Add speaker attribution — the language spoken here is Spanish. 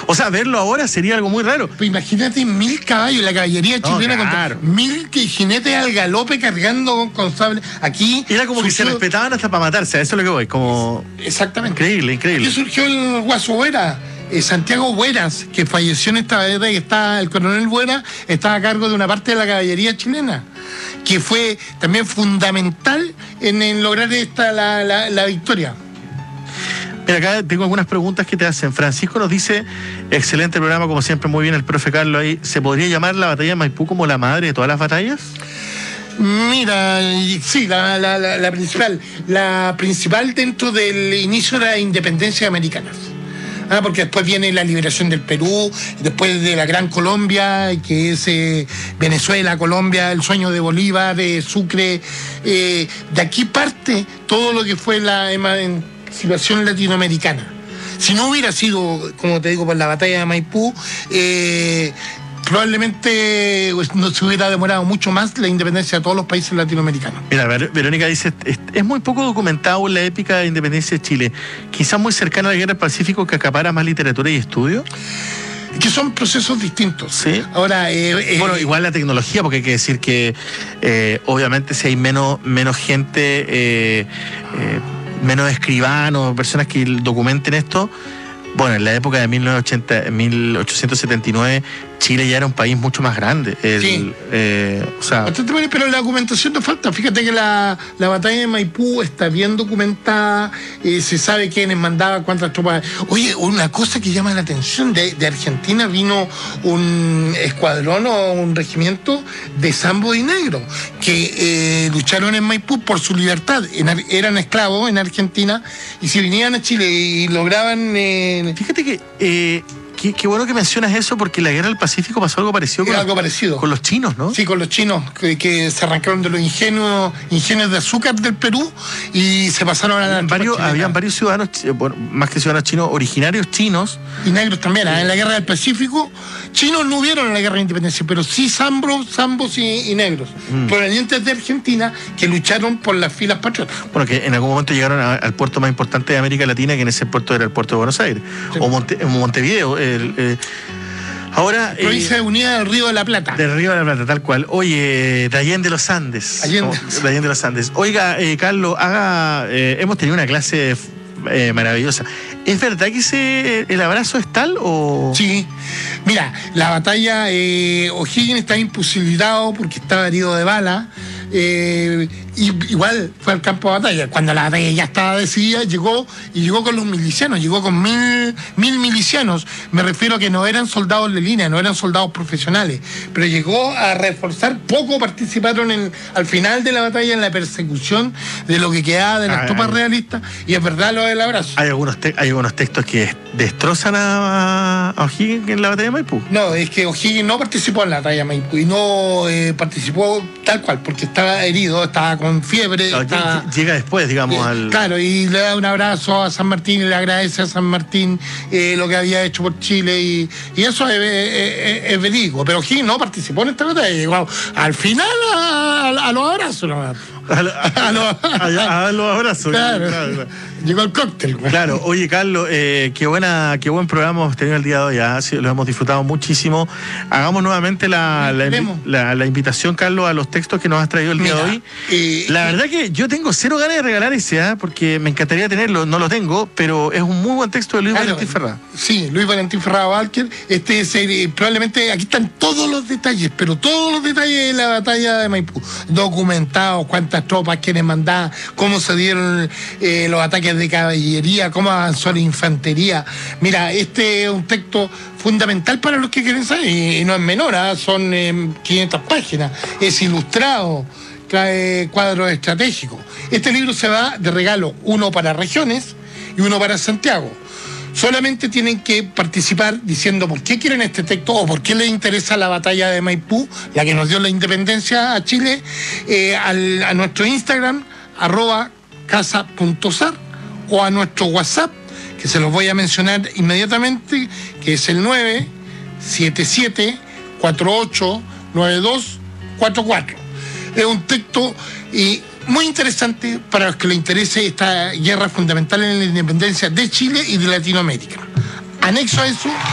Speaker 1: O sea, verlo ahora sería algo muy raro.
Speaker 2: Pues imagínate 1000 caballos, la caballería chilena
Speaker 1: claro.
Speaker 2: con 1000 jinetes al galope cargando con sable. Aquí
Speaker 1: era como que se respetaban hasta para matarse, a eso es lo que voy, como...
Speaker 2: Exactamente.
Speaker 1: Increíble.
Speaker 2: Aquí surgió el Guaso Buera, Santiago Bueras, que falleció en esta guerra, y está el coronel Buera, estaba a cargo de una parte de la caballería chilena, que fue también fundamental en lograr la victoria.
Speaker 1: Mira, acá tengo algunas preguntas que te hacen. Francisco nos dice, excelente programa, como siempre, muy bien el profe Carlos ahí. ¿Se podría llamar la batalla de Maipú como la madre de todas las batallas?
Speaker 2: Mira, sí, la principal dentro del inicio de la independencia americana. Porque después viene la liberación del Perú, después de la Gran Colombia, que es Venezuela, Colombia, el sueño de Bolívar, Sucre. De aquí parte todo lo que fue la emancipación latinoamericana. Si no hubiera sido, como te digo, por la batalla de Maipú, probablemente no se hubiera demorado mucho más la independencia de todos los países latinoamericanos.
Speaker 1: Mira, Verónica dice, es muy poco documentado la épica de independencia de Chile, quizás muy cercana a la Guerra del Pacífico, que acapara más literatura y estudio.
Speaker 2: Que son procesos distintos.
Speaker 1: Sí.
Speaker 2: Ahora,
Speaker 1: bueno, igual la tecnología, porque hay que decir que obviamente si hay menos gente, menos escribanos, personas que documenten esto. Bueno, en la época de 1879, Chile ya era un país mucho más grande.
Speaker 2: Sí.
Speaker 1: O sea,
Speaker 2: pero la documentación no falta. Fíjate que la batalla de Maipú está bien documentada, se sabe quiénes mandaban, cuántas tropas. Oye, una cosa que llama la atención, de Argentina vino un escuadrón o un regimiento de Sambo y Negro, que lucharon en Maipú por su libertad. Eran esclavos en Argentina, y si vinían a Chile y lograban...
Speaker 1: Fíjate que... Qué bueno que mencionas eso, porque en la Guerra del Pacífico pasó algo parecido con los chinos, ¿no?
Speaker 2: Sí, con los chinos, que se arrancaron de los ingenios de azúcar del Perú y se pasaron a la...
Speaker 1: Habían varios ciudadanos, bueno, más que ciudadanos chinos, originarios chinos.
Speaker 2: Y negros también, en la Guerra del Pacífico. Chinos no hubieron en la Guerra de Independencia, pero sí zambos y negros, provenientes de Argentina, que lucharon por las filas patriotas.
Speaker 1: Bueno, que en algún momento llegaron al puerto más importante de América Latina, que en ese puerto era el puerto de Buenos Aires, sí. O Montevideo. Ahora,
Speaker 2: Provincia Unida del Río de la Plata.
Speaker 1: Del Río de la Plata, tal cual. Oye, de Allende los Andes. De Allende los Andes. Oiga, Carlos, hemos tenido una clase maravillosa. ¿Es verdad que el abrazo es tal o...?
Speaker 2: Sí. Mira, la batalla, O'Higgins está imposibilitado porque estaba herido de bala. Y igual fue al campo de batalla. Cuando la batalla ya estaba decidida, llegó con los milicianos, llegó con mil milicianos. Me refiero a que no eran soldados de línea, no eran soldados profesionales, pero llegó a reforzar. Poco participaron al final de la batalla en la persecución de lo que quedaba de las tropas realistas, y es verdad lo del abrazo.
Speaker 1: Hay algunos textos que destrozan a O'Higgins en la batalla de Maipú.
Speaker 2: No, es que O'Higgins no participó en la batalla de Maipú, y no participó tal cual, porque estaba herido, estaba con fiebre.
Speaker 1: Llega después, digamos,
Speaker 2: Claro, y le da un abrazo a San Martín y le agradece a San Martín lo que había hecho por Chile, y eso es verídico. Pero O'Higgins no participó en esta batalla, llegó al final a los abrazos nomás.
Speaker 1: A los abrazos.
Speaker 2: Claro. Llegó el cóctel.
Speaker 1: Claro. Oye, Carlos, qué buen programa hemos tenido el día de hoy. Lo hemos disfrutado muchísimo. Hagamos nuevamente la invitación, Carlos, a los textos que nos has traído el día de hoy. La verdad que yo tengo cero ganas de regalar ese, porque me encantaría tenerlo. No lo tengo, pero es un muy buen texto de Luis Valentín Ferrá.
Speaker 2: Sí, Luis Valentín Ferrá Walker. Probablemente aquí están todos los detalles, pero todos los detalles de la batalla de Maipú. Documentados, cuántas tropas, quiénes mandaban, cómo se dieron los ataques de caballería, cómo avanzó la infantería. Mira, este es un texto fundamental para los que quieren saber, y no es menor, son 500 páginas, es ilustrado, trae cuadros estratégicos. Este libro se va de regalo, uno para regiones y uno para Santiago. Solamente tienen que participar diciendo por qué quieren este texto o por qué les interesa la batalla de Maipú, la que nos dio la independencia a Chile, a nuestro Instagram, @casa.sar, o a nuestro WhatsApp, que se los voy a mencionar inmediatamente, que es el 977-489244. Es un texto muy interesante para los que les interese esta guerra fundamental en la independencia de Chile y de Latinoamérica. Anexo a eso